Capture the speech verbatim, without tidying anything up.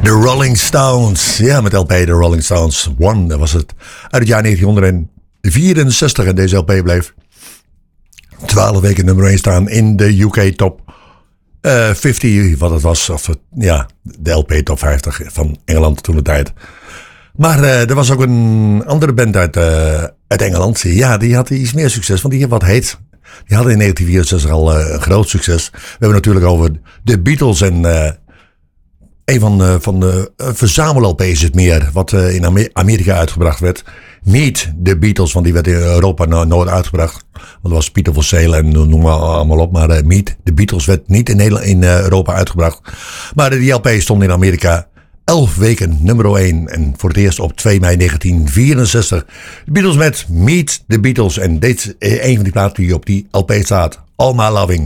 De Rolling Stones. Ja, met L P de Rolling Stones. One, dat was het. Uit het jaar negentien vierenzestig. En deze L P bleef twaalf weken nummer één staan in de U K Top uh, vijftig. Wat het was. Of het, ja, de L P Top vijftig van Engeland toen de tijd. Maar uh, er was ook een andere band uit, uh, uit Engeland. Ja, die had iets meer succes. Want die had wat heet. Die hadden in negentien vierenzestig al uh, een groot succes. We hebben natuurlijk over de Beatles en... Uh, Een van de, van de uh, verzamel-L P's is het meer, wat uh, in Amer- Amerika uitgebracht werd. Meet the Beatles, want die werd in Europa no- nooit uitgebracht. Want dat was Peter for Sale en noem maar allemaal op. Maar uh, Meet the Beatles werd niet in, Nederland, in uh, Europa uitgebracht. Maar uh, die L P stond in Amerika elf weken nummer één. En voor het eerst op twee mei negentien vierenzestig. De Beatles met Meet the Beatles. En dit is een van die platen die op die L P staat. All My Loving.